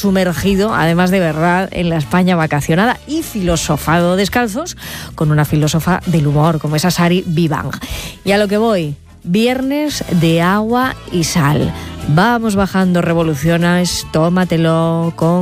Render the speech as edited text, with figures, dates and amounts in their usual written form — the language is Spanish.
sumergido, además de verdad, en la España vacacionada y filosofado descalzos con una filósofa del humor como es Asari Vivang. Y a lo que voy, viernes de agua y sal. Vamos bajando revoluciones, tómatelo con